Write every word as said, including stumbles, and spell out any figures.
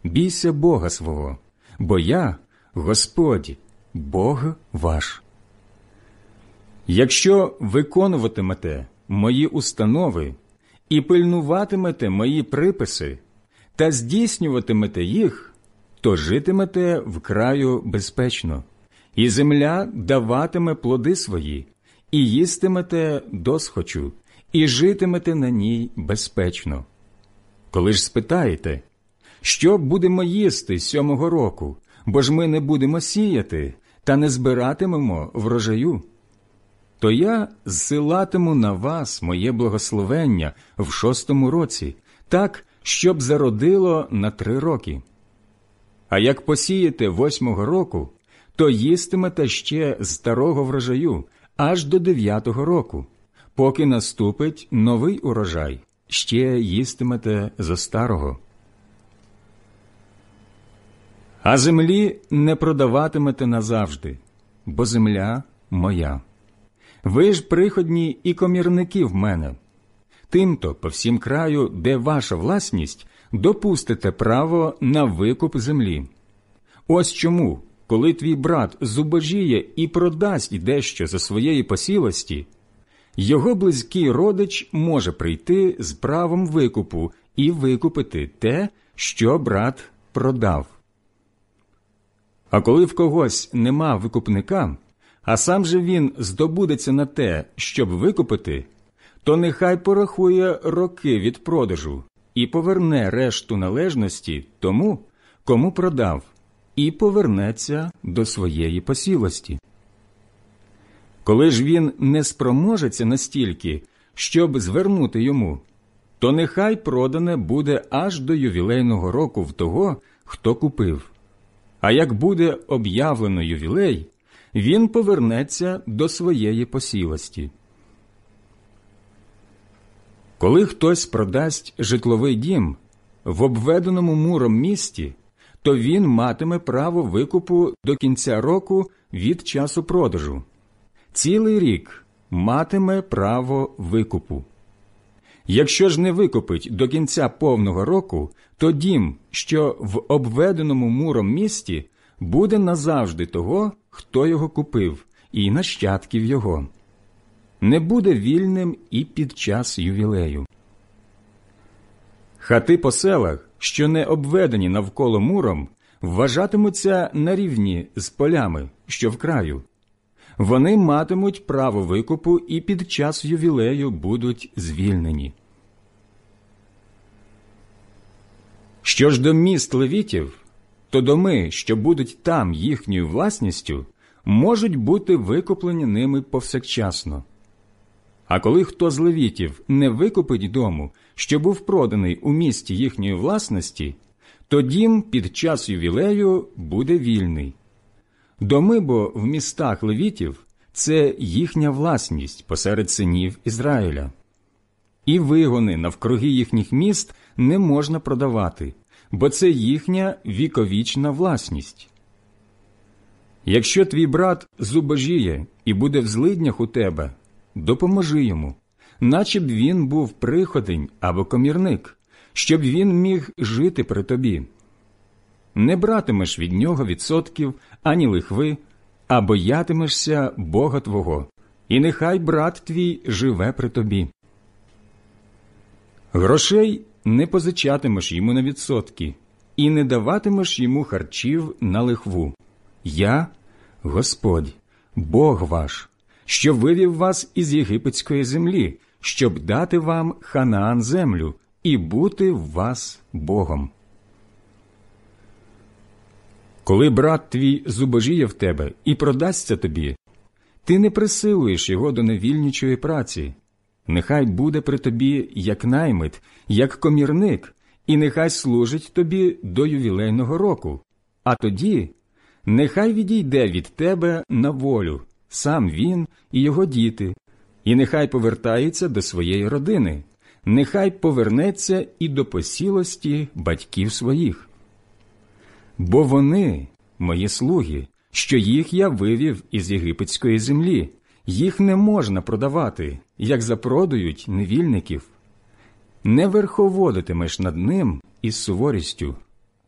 бійся Бога свого, бо я, Господь, Бог ваш. Якщо виконуватимете мої установи і пильнуватимете мої приписи та здійснюватимете їх, то житимете в краю безпечно, і земля даватиме плоди свої, і їстимете досхочу, і житимете на ній безпечно. Коли ж спитаєте, що будемо їсти сьомого року, бо ж ми не будемо сіяти та не збиратимемо врожаю, то я зсилатиму на вас моє благословення в шостому році, так, щоб зародило на три роки. А як посієте восьмого року, то їстимете ще старого врожаю аж до дев'ятого року, поки наступить новий урожай, ще їстимете зо старого. А землі не продаватимете назавжди, бо земля моя. Ви ж приходні і комірники в мене. Тимто по всім краю, де ваша власність, допустите право на викуп землі. Ось чому, коли твій брат зубожіє і продасть дещо за своєї посілості, його близький родич може прийти з правом викупу і викупити те, що брат продав. А коли в когось нема викупника, а сам же він здобудеться на те, щоб викупити, то нехай порахує роки від продажу і поверне решту належності тому, кому продав, і повернеться до своєї посілості. Коли ж він не спроможеться настільки, щоб звернути йому, то нехай продане буде аж до ювілейного року в того, хто купив. А як буде об'явлено ювілей, він повернеться до своєї посілості. Коли хтось продасть житловий дім в обведеному муром місті, то він матиме право викупу до кінця року від часу продажу. Цілий рік матиме право викупу. Якщо ж не викупить до кінця повного року, то дім, що в обведеному муром місті, буде назавжди того, хто його купив, і нащадків його. Не буде вільним і під час ювілею. Хати по селах, що не обведені навколо муром, вважатимуться на рівні з полями, що в краю. Вони матимуть право викупу і під час ювілею будуть звільнені. Що ж до міст левітів, то доми, що будуть там їхньою власністю, можуть бути викуплені ними повсякчасно. А коли хто з левітів не викупить дому, що був проданий у місті їхньої власності, то дім під час ювілею буде вільний. Доми бо в містах левітів – це їхня власність посеред синів Ізраїля. І вигони навкруги їхніх міст не можна продавати, бо це їхня віковічна власність. Якщо твій брат зубожіє і буде в злиднях у тебе, допоможи йому, наче б він був приходень або комірник, щоб він міг жити при тобі. Не братимеш від нього відсотків ані лихви, а боятимешся Бога твого, і нехай брат твій живе при тобі. Грошей не позичатимеш йому на відсотки, і не даватимеш йому харчів на лихву. Я – Господь, Бог ваш, що вивів вас із єгипетської землі, щоб дати вам Ханаан землю і бути в вас Богом. Коли брат твій зубожіє в тебе і продасться тобі, ти не присилуєш його до невільничої праці. Нехай буде при тобі як наймит, як комірник, і нехай служить тобі до ювілейного року. А тоді нехай відійде від тебе на волю, сам він і його діти, і нехай повертається до своєї родини, нехай повернеться і до посілості батьків своїх. Бо вони, мої слуги, що їх я вивів із єгипетської землі, їх не можна продавати, як запродають невільників. Не верховодитимеш над ним із суворістю,